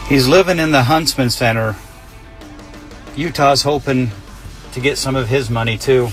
He's living in the Huntsman Center. Utah's hoping to get some of his money, too.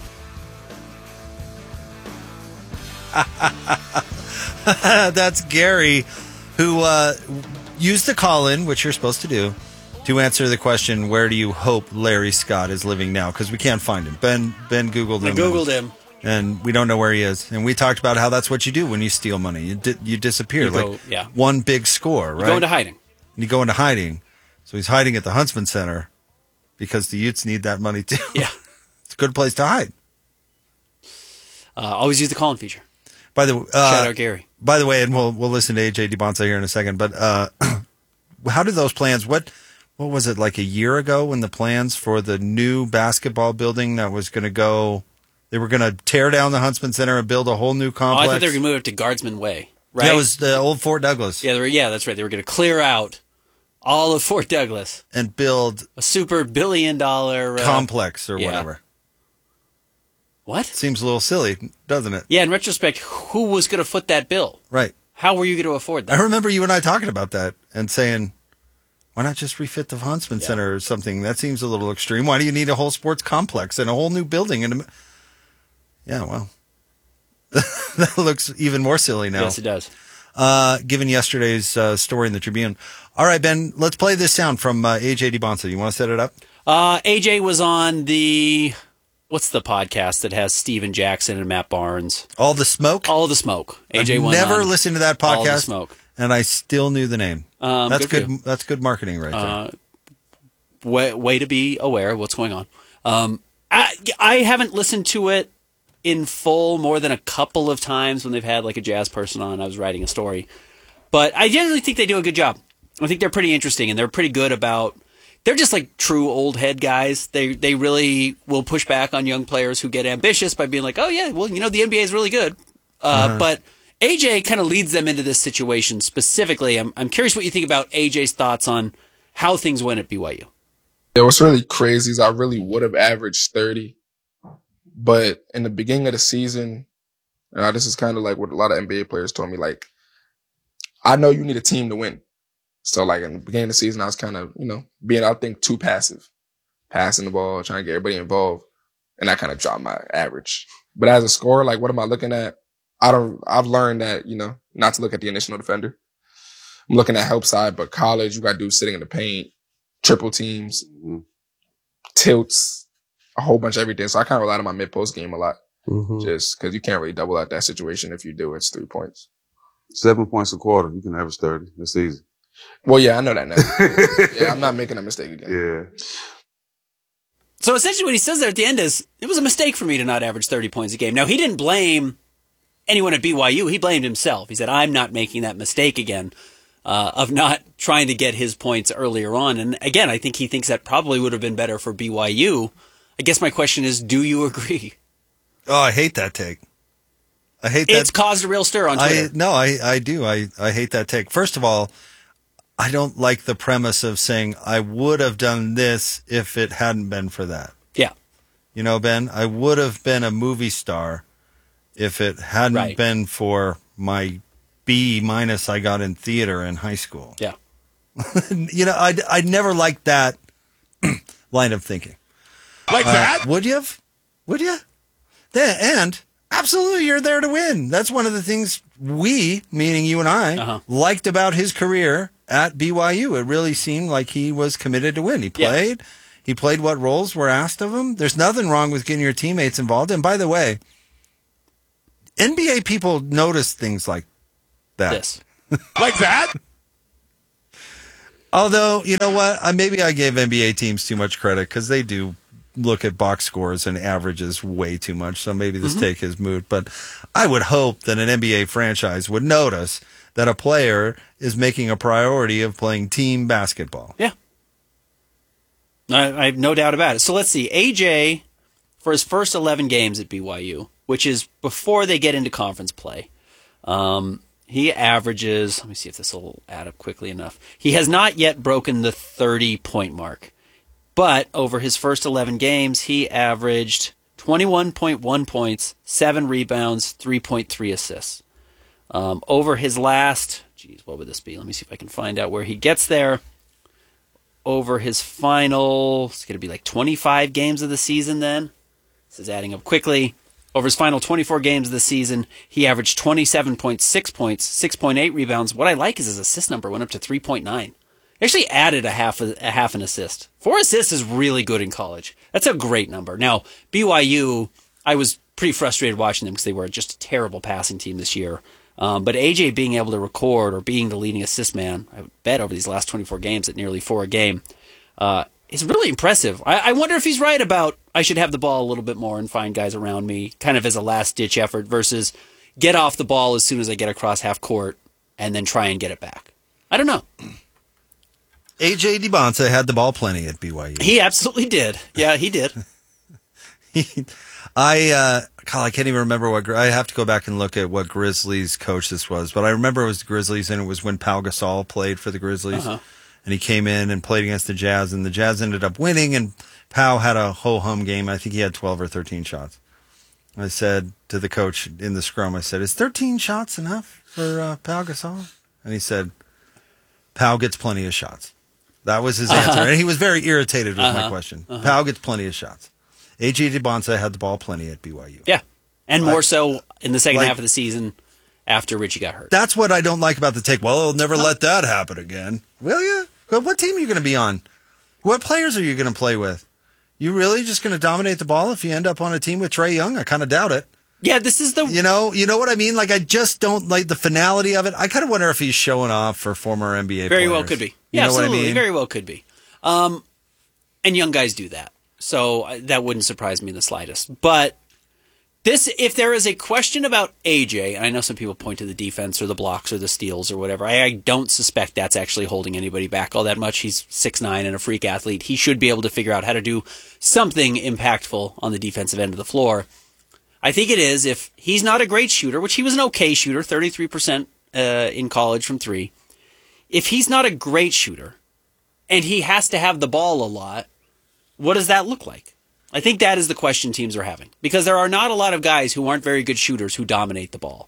That's Gary, who used the call-in, which you're supposed to do, to answer the question, where do you hope Larry Scott is living now? Because we can't find him. Ben Googled him. I Googled him. And we don't know where he is. And we talked about how that's what you do when you steal money. You disappear. One big score, right? You go into hiding. You go into hiding. So he's hiding at the Huntsman Center because the Utes need that money, too. Yeah. It's a good place to hide. Always use the call-in feature. By the shout out Gary. By the way, and we'll listen to AJ DiBonsa here in a second, but how do those plans, what was it, like a year ago when the plans for the new basketball building that was going to go, they were going to tear down the Huntsman Center and build a whole new complex? I thought they were going to move it to Guardsman Way, right? Yeah, it was the old Fort Douglas. Yeah, that's right. They were going to clear out all of Fort Douglas. And build a super billion-dollar complex or whatever. What? Seems a little silly, doesn't it? Yeah, in retrospect, who was going to foot that bill? Right. How were you going to afford that? I remember you and I talking about that and saying, why not just refit the Huntsman Center or something? That seems a little extreme. Why do you need a whole sports complex and a whole new building? Yeah, well, that looks even more silly now. Yes, it does. Given yesterday's story in the Tribune. All right, Ben, let's play this sound from AJ DiBonsa. You want to set it up? AJ was on what's the podcast that has Steven Jackson and Matt Barnes? All the Smoke? All the Smoke. AJ I've never listened to that podcast. All the Smoke. And I still knew the name. That's good. That's good marketing right there. Way to be aware of what's going on. I haven't listened to it in full more than a couple of times when they've had like a jazz person on. I was writing a story. But I generally think they do a good job. I think they're pretty interesting, and they're pretty good about... They're just like true old head guys. They really will push back on young players who get ambitious by being like, oh, yeah, well, the NBA is really good. But AJ kind of leads them into this situation specifically. I'm curious what you think about AJ's thoughts on how things went at BYU. Yeah, what's really crazy is I really would have averaged 30. But in the beginning of the season, this is kind of like what a lot of NBA players told me, like, I know you need a team to win. So, like, in the beginning of the season, I was kind of, being, I think, too passive. Passing the ball, trying to get everybody involved. And that kind of dropped my average. But as a scorer, like, what am I looking at? I've learned that, not to look at the initial defender. I'm looking at help side, but college, you got to do sitting in the paint, triple teams, tilts, a whole bunch of everything. So I kind of relied on my mid-post game a lot. Just because you can't really double out that situation. If you do, it's 3 points. 7 points a quarter. You can average 30. That's easy. Well, yeah, I know that now. Yeah, I'm not making a mistake again. Yeah. So essentially what he says there at the end is, it was a mistake for me to not average 30 points a game. Now, he didn't blame anyone at BYU. He blamed himself. He said, I'm not making that mistake again of not trying to get his points earlier on. And again, I think he thinks that probably would have been better for BYU. I guess my question is, do you agree? Oh, I hate that take. I hate that. It's caused a real stir on Twitter. I do. I hate that take. First of all, I don't like the premise of saying I would have done this if it hadn't been for that. Yeah. Ben, I would have been a movie star if it hadn't been for my B- I got in theater in high school. Yeah. I never liked that line of thinking. Like that? Would you have? Would you? And absolutely, you're there to win. That's one of the things we, meaning you and I, liked about his career at BYU. It really seemed like he was committed to win. He played. Yeah. He played what roles were asked of him. There's nothing wrong with getting your teammates involved. And by the way, NBA people notice things like that. Yes. Like that? Although, you know what? Maybe I gave NBA teams too much credit because they do look at box scores and averages way too much. So maybe this take is moot. But I would hope that an NBA franchise would notice that a player is making a priority of playing team basketball. Yeah. I have no doubt about it. So let's see. AJ, for his first 11 games at BYU, which is before they get into conference play, he averages, let me see if this will add up quickly enough. He has not yet broken the 30-point mark. But over his first 11 games, he averaged 21.1 points, 7 rebounds, 3.3 assists. Over his last, geez, what would this be? Let me see if I can find out where he gets there. Over his final, it's going to be like 25 games of the season then. This is adding up quickly. Over his final 24 games of the season, he averaged 27.6 points, 6.8 rebounds. What I like is his assist number went up to 3.9. He actually added a half an assist. 4 assists is really good in college. That's a great number. Now, BYU, I was pretty frustrated watching them because they were just a terrible passing team this year. But AJ being able to record or being the leading assist man, I would bet over these last 24 games at nearly 4 a game, is really impressive. I wonder if he's right about I should have the ball a little bit more and find guys around me kind of as a last-ditch effort versus get off the ball as soon as I get across half court and then try and get it back. I don't know. AJ DeBonsa had the ball plenty at BYU. He absolutely did. Yeah, he did. I can't even remember I have to go back and look at what Grizzlies coach this was, but I remember it was the Grizzlies, and it was when Pau Gasol played for the Grizzlies, and he came in and played against the Jazz, and the Jazz ended up winning, and Pau had a ho-hum game. I think he had 12 or 13 shots. I said to the coach in the scrum, I said, is 13 shots enough for Pau Gasol? And he said, Pau gets plenty of shots. That was his answer, and he was very irritated with my question. Pau gets plenty of shots. A.J. DeBonsa had the ball plenty at BYU. Yeah, and more so in the second half of the season after Richie got hurt. That's what I don't like about the take. Well, they'll never let that happen again. Will you? What team are you going to be on? What players are you going to play with? You really just going to dominate the ball if you end up on a team with Trae Young? I kind of doubt it. Yeah, this is the... You know what I mean? Like, I just don't like the finality of it. I kind of wonder if he's showing off for former NBA players. Very well could be. You know absolutely. What I mean? Very well could be. And young guys do that. So that wouldn't surprise me in the slightest. But if there is a question about AJ, and I know some people point to the defense or the blocks or the steals or whatever, I don't suspect that's actually holding anybody back all that much. He's 6'9" and a freak athlete. He should be able to figure out how to do something impactful on the defensive end of the floor. I think it is if he's not a great shooter, which he was an okay shooter, 33% in college from 3. If he's not a great shooter and he has to have the ball a lot, what does that look like? I think that is the question teams are having. Because there are not a lot of guys who aren't very good shooters who dominate the ball.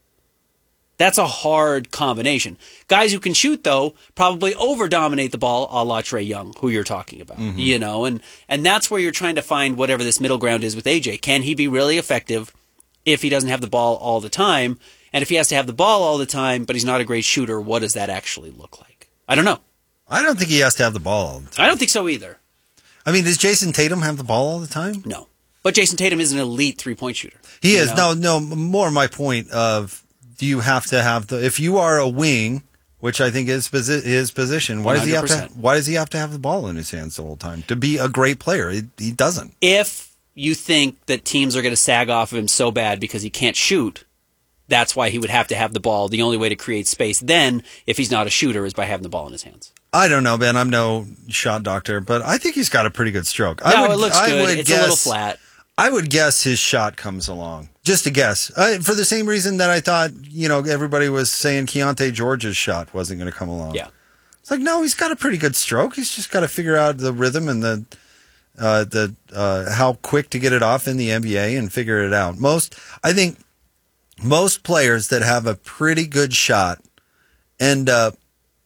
That's a hard combination. Guys who can shoot, though, probably over-dominate the ball a la Trae Young, who you're talking about. Mm-hmm. You know, and that's where you're trying to find whatever this middle ground is with AJ. Can he be really effective if he doesn't have the ball all the time? And if he has to have the ball all the time, but he's not a great shooter, what does that actually look like? I don't know. I don't think he has to have the ball all the time. I don't think so either. I mean, does Jason Tatum have the ball all the time? No. But Jason Tatum is an elite three-point shooter. He is. Know? No, more my point of, do you have to have if you are a wing, which I think is his position, why does he have to have the ball in his hands the whole time to be a great player? He doesn't. If you think that teams are going to sag off of him so bad because he can't shoot, that's why he would have to have the ball. The only way to create space then, if he's not a shooter, is by having the ball in his hands. I don't know, Ben. I'm no shot doctor, but I think he's got a pretty good stroke. It looks good. It's a little flat. I would guess his shot comes along. Just a guess. For the same reason that I thought, everybody was saying Keontae George's shot wasn't going to come along. Yeah. It's like, no, he's got a pretty good stroke. He's just got to figure out the rhythm and the how quick to get it off in the NBA and figure it out. I think most players that have a pretty good shot end up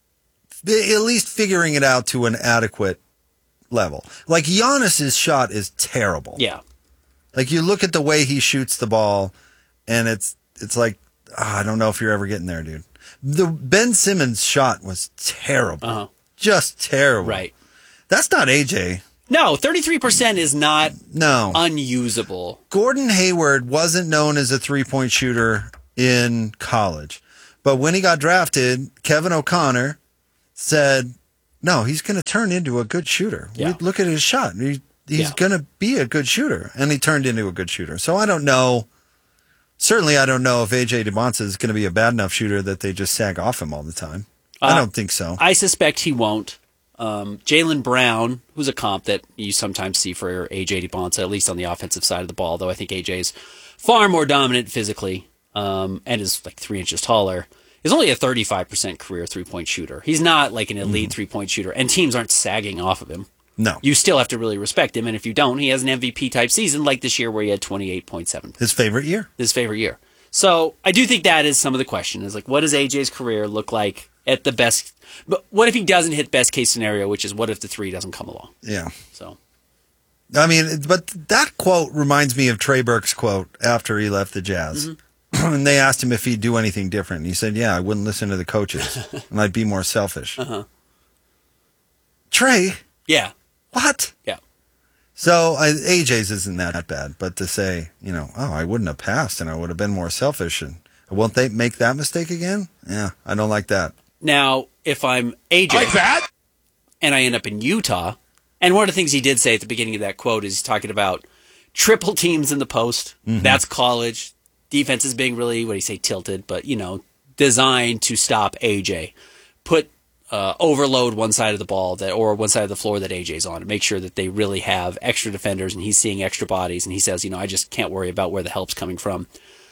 at least figuring it out to an adequate level. Like Giannis's shot is terrible. Yeah. Like you look at the way he shoots the ball, and it's like, I don't know if you're ever getting there, dude. The Ben Simmons shot was terrible. Just terrible. Right. That's not AJ. No, 33% is not unusable. Gordon Hayward wasn't known as a three-point shooter in college. But when he got drafted, Kevin O'Connor said, no, he's going to turn into a good shooter. Yeah. Look at his shot. He's going to be a good shooter. And he turned into a good shooter. So I don't know. Certainly I don't know if A.J. DeBonsa is going to be a bad enough shooter that they just sag off him all the time. I don't think so. I suspect he won't. Jaylen Brown, who's a comp that you sometimes see for A.J. DeBonsa, at least on the offensive side of the ball, though I think A.J. is far more dominant physically and is like 3 inches taller, is only a 35% career three-point shooter. He's not like an elite three-point shooter, and teams aren't sagging off of him. No. You still have to really respect him, and if you don't, he has an MVP-type season like this year where he had 28.7. His favorite year. So I do think that is some of the question is like, what does AJ's career look like at the best? But what if he doesn't hit best case scenario, which is what if the 3 doesn't come along? Yeah. So, I mean, but that quote reminds me of Trey Burke's quote after he left the Jazz. Mm-hmm. And they asked him if he'd do anything different. And he said, yeah, I wouldn't listen to the coaches and I'd be more selfish. Uh-huh. Trey? Yeah. What? Yeah. So AJ's isn't that bad, but to say, I wouldn't have passed and I would have been more selfish, and won't they make that mistake again? Yeah, I don't like that. Now, if I'm AJ Like that? and I end up in Utah, and one of the things he did say at the beginning of that quote is he's talking about triple teams in the post. Mm-hmm. That's college. Defense is being really, what do you say, tilted, but, designed to stop AJ. Put overload one side of the ball or one side of the floor that AJ's on, and make sure that they really have extra defenders and he's seeing extra bodies, and he says, I just can't worry about where the help's coming from.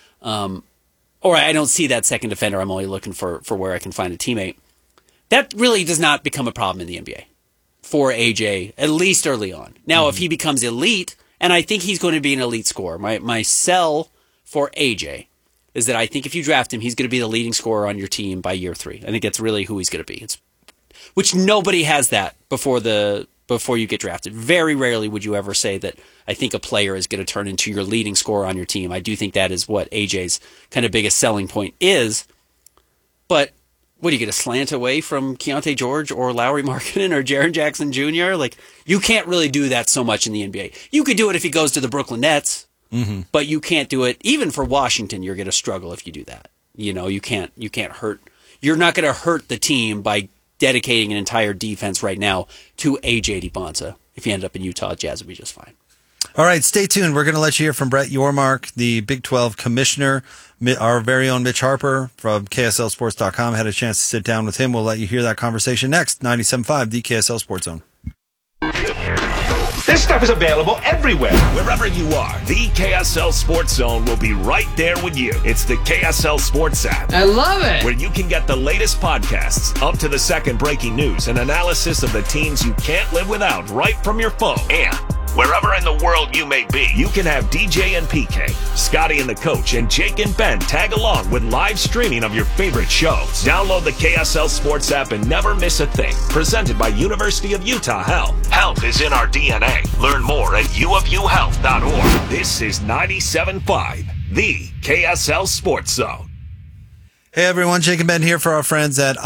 Or I don't see that second defender. I'm only looking for where I can find a teammate. That really does not become a problem in the NBA for AJ, at least early on. Now, if he becomes elite, and I think he's going to be an elite scorer, my sell for AJ is that I think if you draft him, he's going to be the leading scorer on your team by year 3. I think that's really who he's going to be. Which nobody has that before you get drafted. Very rarely would you ever say that I think a player is going to turn into your leading scorer on your team. I do think that is what AJ's kind of biggest selling point is. But what, do you get a slant away from Keontae George or Lauri Markkanen or Jaren Jackson Jr.? Like, you can't really do that so much in the NBA. You could do it if he goes to the Brooklyn Nets, but you can't do it. Even for Washington, you're going to struggle if you do that. You can't hurt. You're not going to hurt the team by dedicating an entire defense right now to AJ DiBonta. If you end up in Utah, Jazz would be just fine. All right, stay tuned. We're going to let you hear from Brett Yormark, the Big 12 commissioner. Our very own Mitch Harper from KSLSports.com had a chance to sit down with him. We'll let you hear that conversation next. 97.5, the KSL Sports Zone. This stuff is available everywhere. Wherever you are, the KSL Sports Zone will be right there with you. It's the KSL Sports app. I love it. Where you can get the latest podcasts, up to the second breaking news, and analysis of the teams you can't live without right from your phone. And wherever in the world you may be, you can have DJ and PK, Scotty and the Coach, and Jake and Ben tag along with live streaming of your favorite shows. Download the KSL Sports app and never miss a thing. Presented by University of Utah Health. Health is in our DNA. Learn more at uofuhealth.org. This is 97.5, the KSL Sports Zone. Hey everyone, Jake and Ben here for our friends at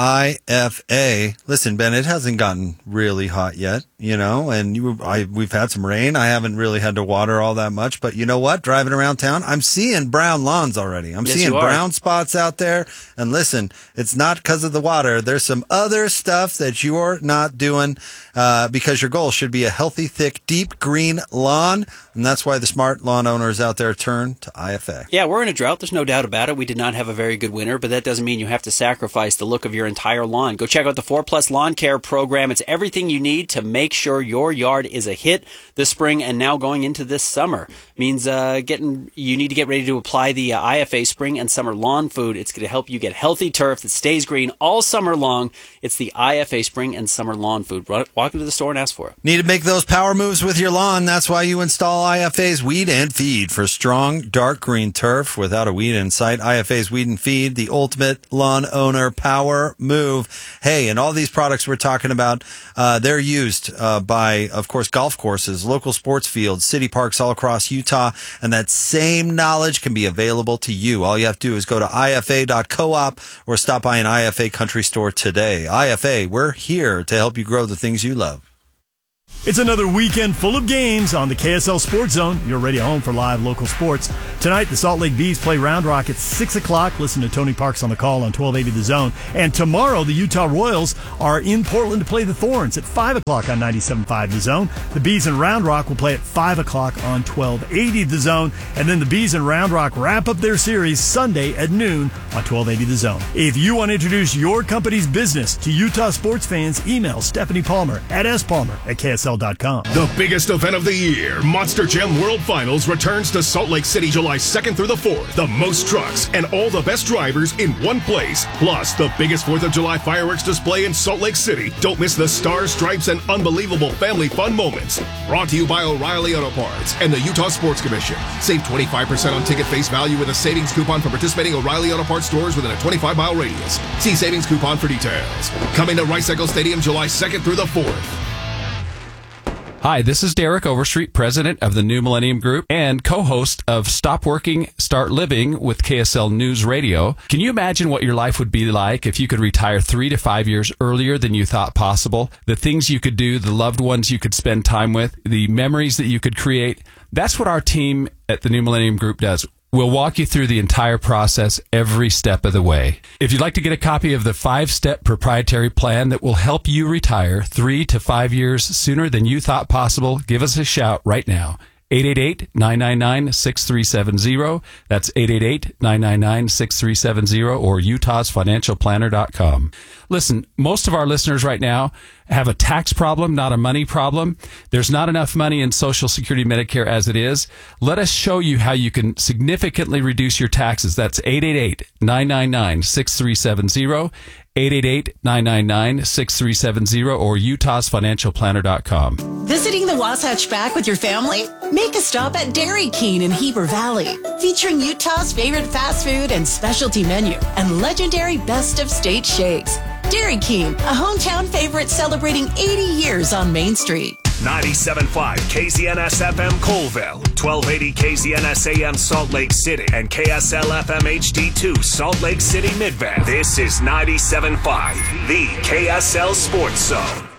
IFA. Listen, Ben, it hasn't gotten really hot yet, and we've had some rain. I haven't really had to water all that much, but you know what? Driving around town, I'm seeing brown lawns already. I'm seeing brown spots out there. And listen, it's not because of the water. There's some other stuff that you're not doing because your goal should be a healthy, thick, deep green lawn. And that's why the smart lawn owners out there turn to IFA. Yeah, we're in a drought. There's no doubt about it. We did not have a very good winter, but that doesn't mean you have to sacrifice the look of your entire lawn. Go check out the 4+ Lawn Care program. It's everything you need to make sure your yard is a hit this spring and now going into this summer. Means you need to get ready to apply the IFA Spring and Summer Lawn Food. It's going to help you get healthy turf that stays green all summer long. It's the IFA Spring and Summer Lawn Food. Walk into the store and ask for it. Need to make those power moves with your lawn. That's why you install IFA's Weed and Feed for strong, dark green turf without a weed in sight. IFA's Weed and Feed, the ultimate lawn owner power move. Hey, and all these products we're talking about, they're used by, of course, golf courses, local sports fields, city parks all across Utah, and that same knowledge can be available to you. All you have to do is go to ifa.coop or stop by an IFA country store today. IFA, we're here to help you grow the things you love. It's another weekend full of games on the KSL Sports Zone, your radio home for live local sports. Tonight, the Salt Lake Bees play Round Rock at 6 o'clock. Listen to Tony Parks on the call on 1280 The Zone. And tomorrow, the Utah Royals are in Portland to play the Thorns at 5 o'clock on 97.5 The Zone. The Bees and Round Rock will play at 5 o'clock on 1280 The Zone. And then the Bees and Round Rock wrap up their series Sunday at noon on 1280 The Zone. If you want to introduce your company's business to Utah sports fans, email Stephanie Palmer at spalmer@kslsports.com. KSL.com. The biggest event of the year, Monster Jam World Finals, returns to Salt Lake City July 2nd through the 4th. The most trucks and all the best drivers in one place. Plus, the biggest 4th of July fireworks display in Salt Lake City. Don't miss the stars, stripes, and unbelievable family fun moments. Brought to you by O'Reilly Auto Parts and the Utah Sports Commission. Save 25% on ticket face value with a savings coupon for participating O'Reilly Auto Parts stores within a 25-mile radius. See savings coupon for details. Coming to Rice Eccles Stadium July 2nd through the 4th. Hi, this is Derek Overstreet, president of the New Millennium Group and co-host of Stop Working, Start Living with KSL News Radio. Can you imagine what your life would be like if you could retire 3 to 5 years earlier than you thought possible? The things you could do, the loved ones you could spend time with, the memories that you could create. That's what our team at the New Millennium Group does. We'll walk you through the entire process every step of the way. If you'd like to get a copy of the 5-step proprietary plan that will help you retire 3 to 5 years sooner than you thought possible, give us a shout right now. 888-999-6370. That's 888-999-6370 or utahsfinancialplanner.com. Listen, most of our listeners right now have a tax problem, not a money problem. There's not enough money in Social Security Medicare as it is. Let us show you how you can significantly reduce your taxes. That's 888-999-6370. 888-999-6370 or utahsfinancialplanner.com. Visiting the Wasatch Back with your family? Make a stop at Dairy King in Heber Valley, featuring Utah's favorite fast food and specialty menu and legendary best of state shakes. Dairy King, a hometown favorite celebrating 80 years on Main Street. 97.5 KZNS FM Colville, 1280 KZNS AM Salt Lake City, and KSL FM HD2 Salt Lake City Midvale. This is 97.5, the KSL Sports Zone.